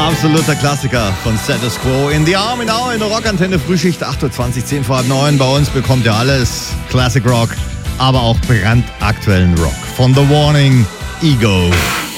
Absoluter Klassiker von Status Quo. In the Army Now in der Rockantenne Frühschicht 8.20 Uhr, 10 vor halb 9. Bei uns bekommt ihr alles. Classic Rock, aber auch brandaktuellen Rock. Von The Warning, Ego.